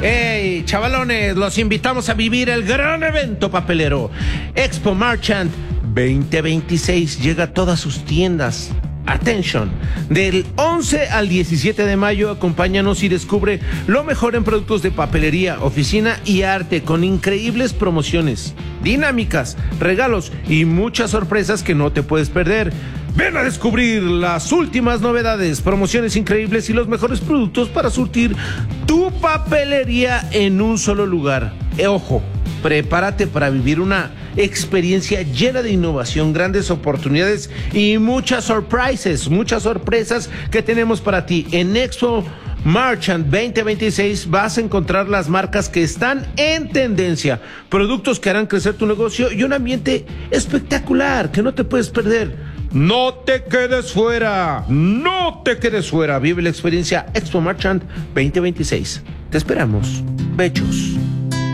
Hey, chavalones, los invitamos a vivir el gran evento papelero Expo Marchant 2026. Llega a todas sus tiendas. Attention, del 11 al 17 de mayo, acompáñanos y descubre lo mejor en productos de papelería, oficina y arte, con increíbles promociones, dinámicas, regalos y muchas sorpresas que no te puedes perder. Ven a descubrir las últimas novedades, promociones increíbles y los mejores productos para surtir tu papelería en un solo lugar. Ojo, prepárate para vivir una experiencia llena de innovación, grandes oportunidades y muchas sorpresas que tenemos para ti. En Expo Marchant 2026 vas a encontrar las marcas que están en tendencia, productos que harán crecer tu negocio y un ambiente espectacular que no te puedes perder. No te quedes fuera, vive la experiencia Expo Marchant 2026. Te esperamos. Bechos.